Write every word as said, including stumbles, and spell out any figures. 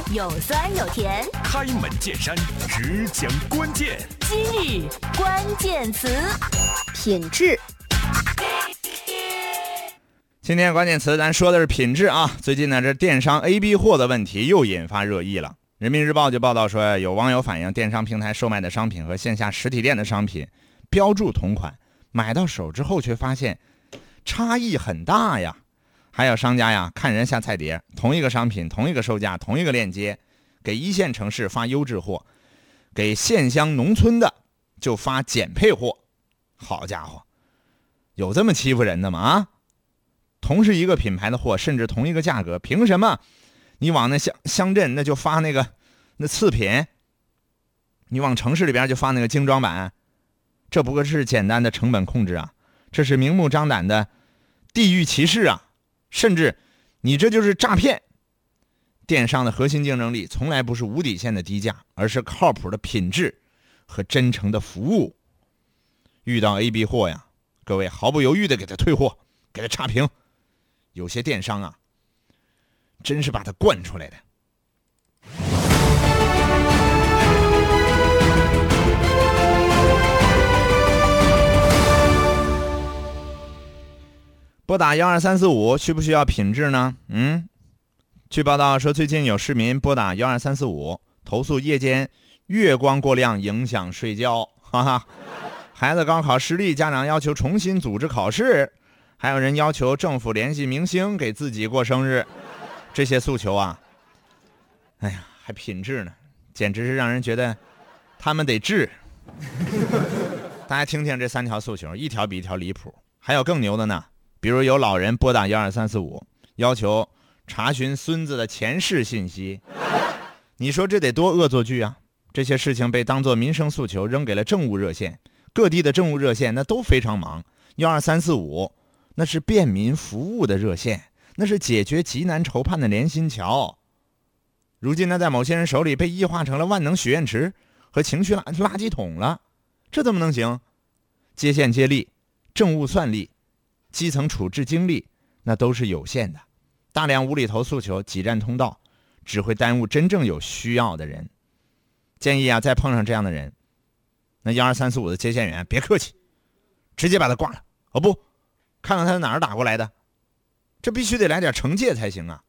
有酸有甜， 开门见山，只讲关键。 今日关键词， 品质。 今天关键词咱说的是品质啊。最近呢，这电商 A B 货的问题又引发热议了。人民日报就报道说，有网友反映电商平台售卖的商品和线下实体店的商品标注同款，买到手之后却发现差异很大呀。还有商家呀，看人下菜碟，同一个商品，同一个售价，同一个链接，给一线城市发优质货，给县乡农村的就发减配货。好家伙，有这么欺负人的吗？啊，同是一个品牌的货，甚至同一个价格，凭什么你往那乡乡镇那就发那个那次品，你往城市里边就发那个精装版？这不过是简单的成本控制啊，这是明目张胆的地域歧视啊，甚至你这就是诈骗。电商的核心竞争力从来不是无底线的低价，而是靠谱的品质和真诚的服务。遇到 A B 货呀，各位毫不犹豫的给他退货，给他差评。有些电商啊，真是把它惯出来的。拨打一二三四五需不需要品质呢？嗯，据报道说，最近有市民拨打一二三四五投诉夜间月光过亮影响睡觉，哈哈。孩子高考失利，家长要求重新组织考试，还有人要求政府联系明星给自己过生日。这些诉求啊，哎呀，还品质呢，简直是让人觉得他们得治。大家听听这三条诉求，一条比一条离谱。还有更牛的呢，比如有老人拨打一二三四五，要求查询孙子的前世信息。你说这得多恶作剧啊！这些事情被当作民生诉求扔给了政务热线，各地的政务热线那都非常忙。一二三四五那是便民服务的热线，那是解决急难愁盼的连心桥。如今呢，在某些人手里被异化成了万能许愿池和情绪垃垃圾桶了，这怎么能行？接线接力、政务算力、基层处置精力，那都是有限的。大量无厘头诉求挤占通道，只会耽误真正有需要的人。建议啊，再碰上这样的人，那一二三四五的接线员别客气，直接把他挂了。哦不，看看他哪儿打过来的，这必须得来点惩戒才行啊。